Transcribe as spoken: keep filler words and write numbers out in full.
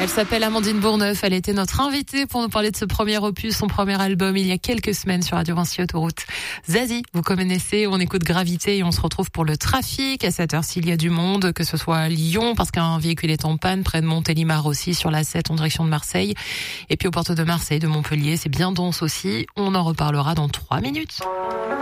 Elle s'appelle Amandine Bourneuf. Elle était notre invitée pour nous parler de ce premier opus, son premier album, il y a quelques semaines sur Radio Vinci Autoroute. Zazie, vous connaissez, on écoute Gravité et on se retrouve pour le trafic. À cette heure-ci, il y a du monde, que ce soit à Lyon, parce qu'un véhicule est en panne, près de Montélimar aussi, sur la sept en direction de Marseille. Et puis aux portes de Marseille, de Montpellier, c'est bien dense aussi. On en reparlera dans trois minutes.